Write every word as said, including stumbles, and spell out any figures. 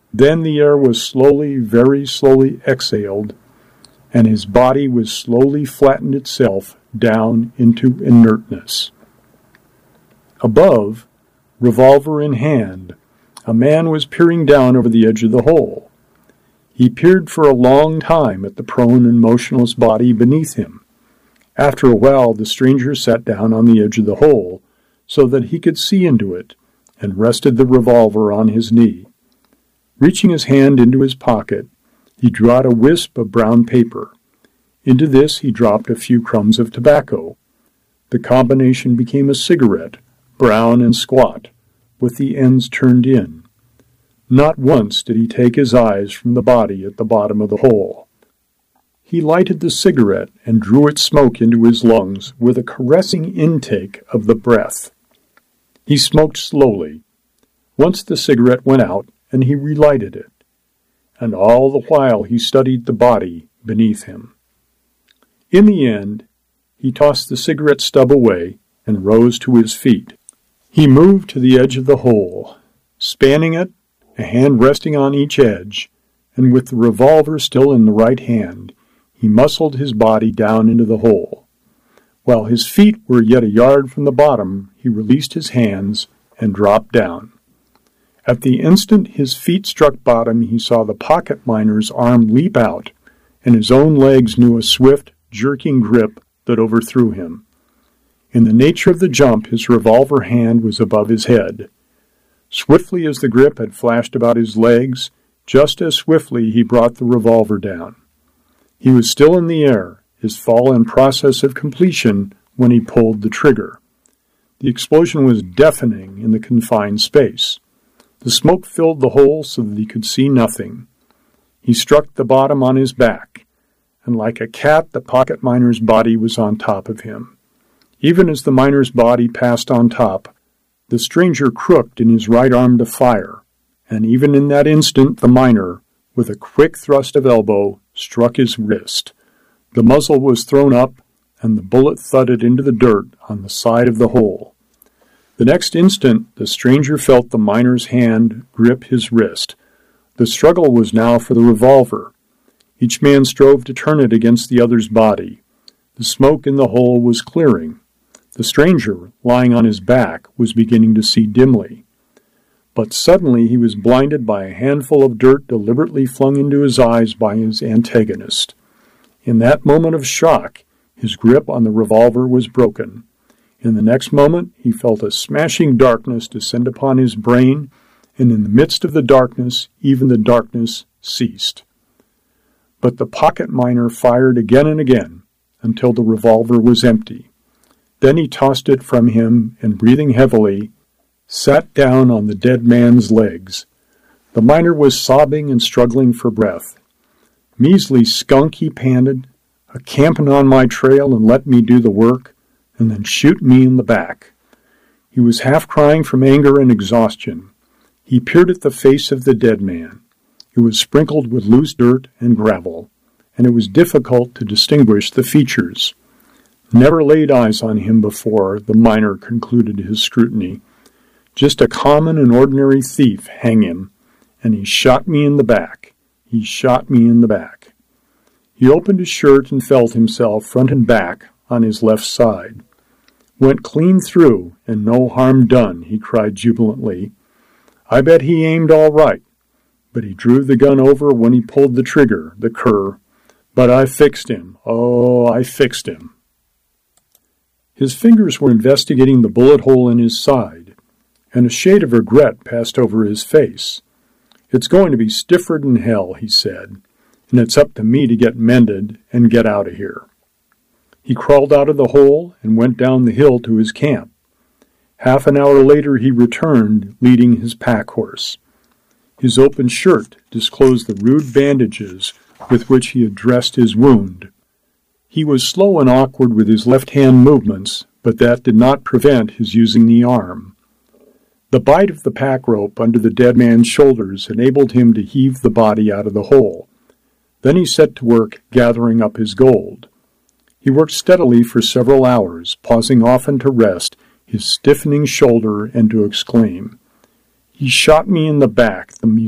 Then the air was slowly, very slowly exhaled, and his body was slowly flattened itself down into inertness. Above, revolver in hand, a man was peering down over the edge of the hole. He peered for a long time at the prone and motionless body beneath him. After a while, the stranger sat down on the edge of the hole so that he could see into it, and rested the revolver on his knee. Reaching his hand into his pocket, he drew out a wisp of brown paper. Into this he dropped a few crumbs of tobacco. The combination became a cigarette, brown and squat, with the ends turned in. Not once did he take his eyes from the body at the bottom of the hole. He lighted the cigarette and drew its smoke into his lungs with a caressing intake of the breath. He smoked slowly. Once the cigarette went out, and he relighted it. And all the while he studied the body beneath him. In the end, he tossed the cigarette stub away and rose to his feet. He moved to the edge of the hole, spanning it, a hand resting on each edge, and with the revolver still in the right hand, he muscled his body down into the hole. While his feet were yet a yard from the bottom, he released his hands and dropped down. At the instant his feet struck bottom, he saw the pocket miner's arm leap out, and his own legs knew a swift, jerking grip that overthrew him. In the nature of the jump, his revolver hand was above his head. Swiftly as the grip had flashed about his legs, just as swiftly he brought the revolver down. He was still in the air, his fall in process of completion, when he pulled the trigger. The explosion was deafening in the confined space. The smoke filled the hole so that he could see nothing. He struck the bottom on his back, and like a cat the pocket miner's body was on top of him. Even as the miner's body passed on top, the stranger crooked in his right arm to fire, and even in that instant the miner, with a quick thrust of elbow, struck his wrist. The muzzle was thrown up, and the bullet thudded into the dirt on the side of the hole. The next instant, the stranger felt the miner's hand grip his wrist. The struggle was now for the revolver. Each man strove to turn it against the other's body. The smoke in the hole was clearing. The stranger, lying on his back, was beginning to see dimly. But suddenly he was blinded by a handful of dirt deliberately flung into his eyes by his antagonist. In that moment of shock, his grip on the revolver was broken. In the next moment, he felt a smashing darkness descend upon his brain, and in the midst of the darkness, even the darkness ceased. But the pocket miner fired again and again, until the revolver was empty. Then he tossed it from him, and breathing heavily, sat down on the dead man's legs. The miner was sobbing and struggling for breath. "Measly skunk," he panted, "a campin' on my trail and let me do the work, and then shoot me in the back." He was half crying from anger and exhaustion. He peered at the face of the dead man. It was sprinkled with loose dirt and gravel, and it was difficult to distinguish the features. Never laid eyes on him before, the miner concluded his scrutiny. Just a common and ordinary thief, hang him, and he shot me in the back. He shot me in the back. He opened his shirt and felt himself front and back on his left side. "Went clean through, and no harm done," he cried jubilantly. "I bet he aimed all right, but he drew the gun over when he pulled the trigger, the cur. But I fixed him. Oh, I fixed him." His fingers were investigating the bullet hole in his side, and a shade of regret passed over his face. "It's going to be stiffer than hell," he said, "and it's up to me to get mended and get out of here." He crawled out of the hole and went down the hill to his camp. Half an hour later he returned, leading his pack horse. His open shirt disclosed the rude bandages with which he had dressed his wound. He was slow and awkward with his left-hand movements, but that did not prevent his using the arm. The bite of the pack rope under the dead man's shoulders enabled him to heave the body out of the hole. Then he set to work gathering up his gold. He worked steadily for several hours, pausing often to rest his stiffening shoulder and to exclaim, "He shot me in the back, the